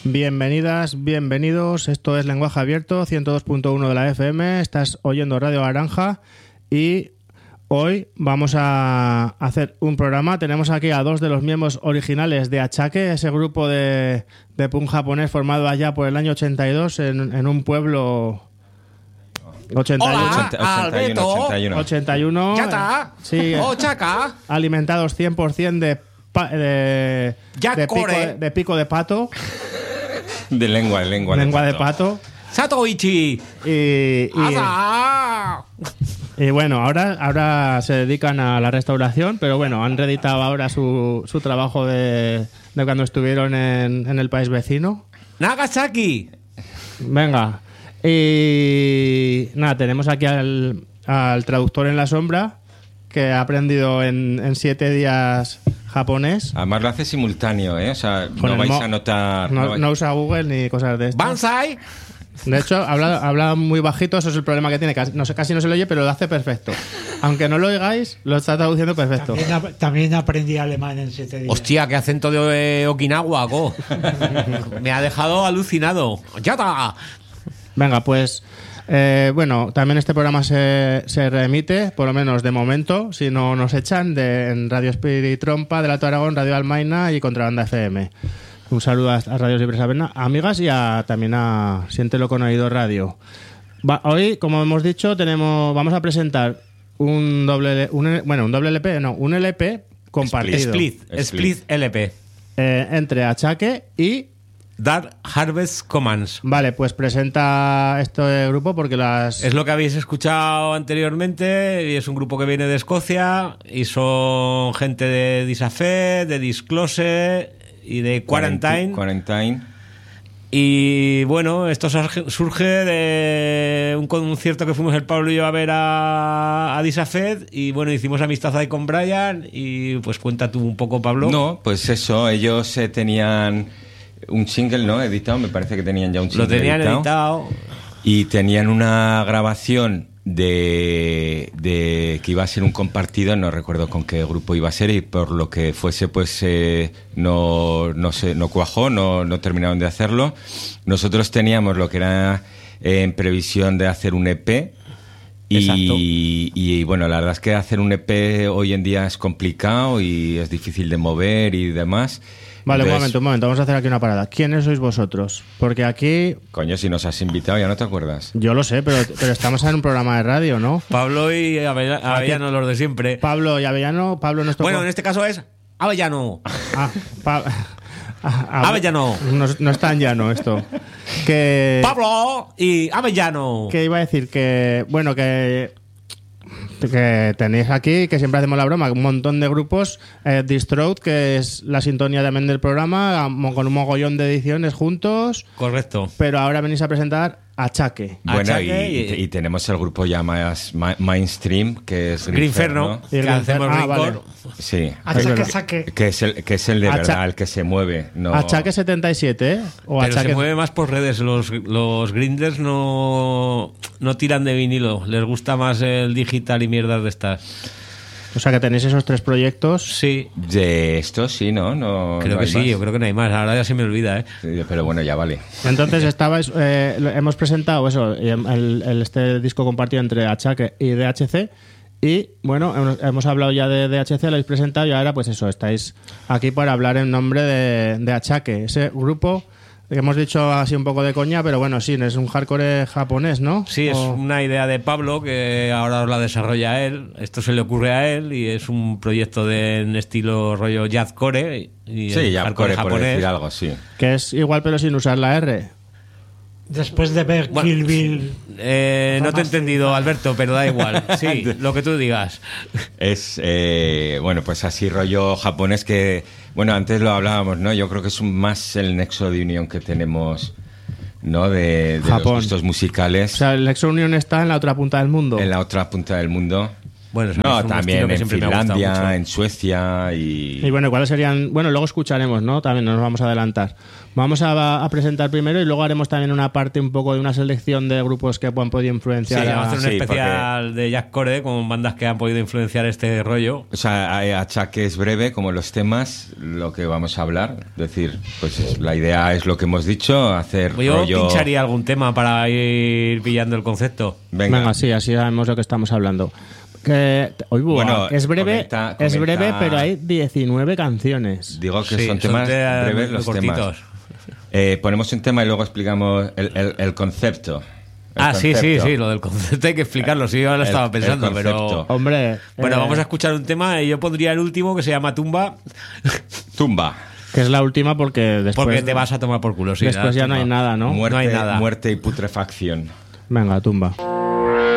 Bienvenidas, bienvenidos. Esto es Lenguaje Abierto, 102.1 de la FM. Estás oyendo Radio Naranja y hoy vamos a hacer un programa. Tenemos aquí a dos de los miembros originales de Achaque, ese grupo de punk japonés formado allá por el año 82 en un pueblo... 81. ¡Ya está! Sí, ¡Ochaka! Alimentados 100% de pico de pato. De lengua de pato. ¡Satoichi! Y bueno, ahora se dedican a la restauración, pero bueno, han reeditado ahora su trabajo de cuando estuvieron en el país vecino. ¡Nagasaki! Venga. Y nada, tenemos aquí al traductor en la sombra, que ha aprendido en 7 días japonés. Además lo hace simultáneo, ¿eh? O sea, no vais a notar... No usa Google ni cosas de estas. ¡Banzai! De hecho, habla muy bajito, eso es el problema que tiene. Casi no se le oye, pero lo hace perfecto. Aunque no lo oigáis, lo está traduciendo perfecto. También aprendí alemán en 7 días. Hostia, qué acento de Okinawa, go. Me ha dejado alucinado. ¡Ya está! Venga, pues bueno, también este programa se reemite, por lo menos de momento, si no nos echan, en Radio Spirit Trompa, de Alto Aragón, Radio Almaina y Contrabanda FM. Un saludo a Radio Libres Avena, amigas, y también a Siéntelo con Oído Radio. Hoy, como hemos dicho, vamos a presentar un LP compartido. Split LP. Entre Achaque y Dark Harvest Commands. Vale, pues presenta este grupo porque Es lo que habéis escuchado anteriormente, y es un grupo que viene de Escocia y son gente de Disafed, de Disclose y de Quarantine. Y bueno, esto surge de un concierto que fuimos el Pablo y yo a ver a Disafed, y bueno, hicimos amistad ahí con Brian. Y pues cuenta tú un poco, Pablo. No, pues eso, ellos tenían un single, ¿no? Editado, me parece que tenían ya un single. Lo tenían editado. Y tenían una grabación de que iba a ser un compartido, no recuerdo con qué grupo iba a ser, y por lo que fuese, pues no cuajó, no terminaron de hacerlo. Nosotros teníamos lo que era en previsión de hacer un EP. Y bueno, la verdad es que hacer un EP hoy en día es complicado y es difícil de mover y demás. Vale, entonces, un momento, vamos a hacer aquí una parada. ¿Quiénes sois vosotros? Porque aquí... Coño, si nos has invitado, ¿ya no te acuerdas? Yo lo sé, pero estamos en un programa de radio, ¿no? Pablo y Avellano, los de siempre. Pablo y Avellano, Pablo nuestro... Bueno, en este caso es Avellano. Avellano. No es tan llano esto. Pablo y Avellano. Que iba a decir que... Bueno, que tenéis aquí, que siempre hacemos la broma, un montón de grupos, Distraught, que es la sintonía también del programa, con un mogollón de ediciones juntos. Correcto. Pero ahora venís a presentar Achaque. Bueno, y tenemos el grupo ya más mainstream, que es Grinferno, que hacemos Greencore. Sí. Achaque. Que es el de verdad, el que se mueve. No... Achaque 77, ¿eh? O Pero Achaque... se mueve más por redes. Los grinders no tiran de vinilo. Les gusta más el digital y mierdas de estas. O sea que tenéis esos 3 proyectos. Sí. De estos sí, ¿no? Creo no que sí, más. Yo creo que no hay más. Ahora ya se me olvida, ¿eh? Sí, pero bueno, ya vale. Entonces hemos presentado eso, este disco compartido entre Achaque y DHC. Y bueno, hemos hablado ya de DHC, lo habéis presentado, y ahora pues eso, estáis aquí para hablar en nombre de Achaque, ese grupo que hemos dicho así un poco de coña, pero bueno, sí, es un hardcore japonés, ¿no? Sí, es una idea de Pablo que ahora la desarrolla él. Esto se le ocurre a él y es un proyecto en estilo rollo jazzcore. Sí, jazzcore, por decir algo, sí. Que es igual pero sin usar la R. Después de ver Kill Bill... no te he entendido, Alberto, pero da igual. Sí, lo que tú digas. Es, bueno, pues así rollo japonés que... Bueno, antes lo hablábamos, ¿no? Yo creo que es más el nexo de unión que tenemos, ¿no? De los gustos musicales. O sea, el nexo de unión está en la otra punta del mundo. En la otra punta del mundo. Bueno, eso No, es un también estilo que en siempre me ha gustado Finlandia, mucho. en Suecia Y bueno, ¿cuáles serían? Bueno, luego escucharemos, ¿no? También nos vamos a adelantar. Vamos a presentar primero y luego haremos también una parte un poco de una selección de grupos que han podido Sí, influenciar. vamos a hacer un Sí, especial de Jack Core con bandas que han podido influenciar este rollo. O sea, hay achaques breve como los temas, lo que vamos a hablar. Es decir, pues la idea es lo que hemos dicho, hacer Yo rollo... pincharía algún tema para ir pillando el concepto. Venga, sí, así sabemos lo que estamos hablando. Bueno, es breve, es breve, pero hay 19 canciones. Digo que Sí, son temas breves muy los cortitos. temas. Ponemos un tema y luego explicamos el concepto. Sí, lo del concepto hay que explicarlo. Sí, yo lo estaba pensando, pero... Hombre, Bueno, vamos a escuchar un tema y yo pondría el último que se llama Tumba, Tumba. que es la última porque después, porque te vas a tomar por culo. Sí, después ya no hay Tumba. nada, ¿no? Muerte, No hay nada. Muerte y putrefacción. Venga, tumba.